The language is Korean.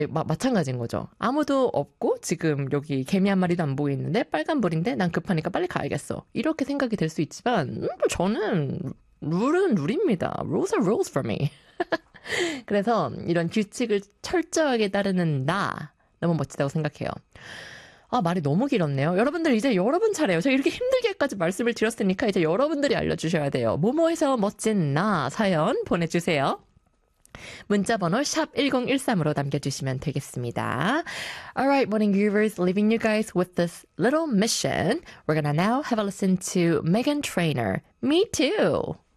마찬가지인 거죠. 아무도 없고 지금 여기 개미 한 마리도 안 보이는데 빨간불인데 난 급하니까 빨리 가야겠어. 이렇게 생각이 될 수 있지만 저는 룰은 룰입니다. Rules are rules for me. 그래서 이런 규칙을 철저하게 따르는 나 너무 멋지다고 생각해요. 말이 너무 길었네요. 여러분들 이제 여러분 차례예요. 제가 이렇게 힘들게까지 말씀을 드렸으니까 이제 여러분들이 알려주셔야 돼요. 모모에서 멋진 나 사연 보내주세요. 문자번호 샵 1013으로 남겨주시면 되겠습니다. Alright, morning groovers, leaving you guys with this little mission. We're gonna now have a listen to Meghan Trainor. Me too.